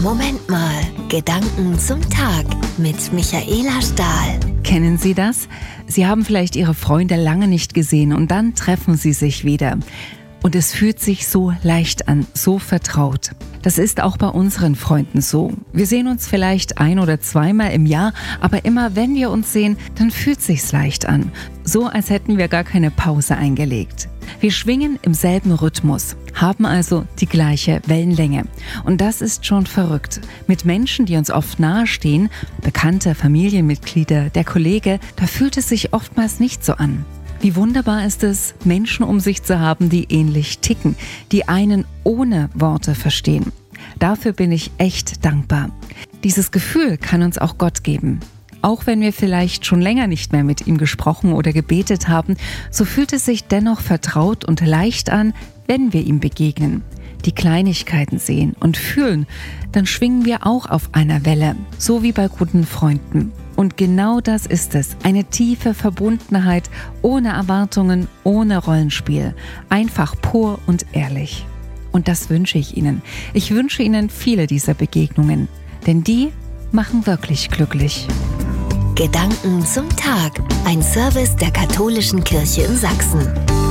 Moment mal, Gedanken zum Tag mit Michaela Stahl. Kennen Sie das? Sie haben vielleicht Ihre Freunde lange nicht gesehen und dann treffen Sie sich wieder. Und es fühlt sich so leicht an, so vertraut. Das ist auch bei unseren Freunden so. Wir sehen uns vielleicht 1- oder zweimal im Jahr, aber immer wenn wir uns sehen, dann fühlt sich's leicht an. So als hätten wir gar keine Pause eingelegt. Wir schwingen im selben Rhythmus, haben also die gleiche Wellenlänge. Und das ist schon verrückt. Mit Menschen, die uns oft nahestehen, Bekannte, Familienmitglieder, der Kollege, da fühlt es sich oftmals nicht so an. Wie wunderbar ist es, Menschen um sich zu haben, die ähnlich ticken, die einen ohne Worte verstehen. Dafür bin ich echt dankbar. Dieses Gefühl kann uns auch Gott geben. Auch wenn wir vielleicht schon länger nicht mehr mit ihm gesprochen oder gebetet haben, so fühlt es sich dennoch vertraut und leicht an, wenn wir ihm begegnen, die Kleinigkeiten sehen und fühlen, dann schwingen wir auch auf einer Welle, so wie bei guten Freunden. Und genau das ist es, eine tiefe Verbundenheit, ohne Erwartungen, ohne Rollenspiel, einfach pur und ehrlich. Und das wünsche ich Ihnen. Ich wünsche Ihnen viele dieser Begegnungen, denn die machen wirklich glücklich. Gedanken zum Tag. Ein Service der Katholischen Kirche in Sachsen.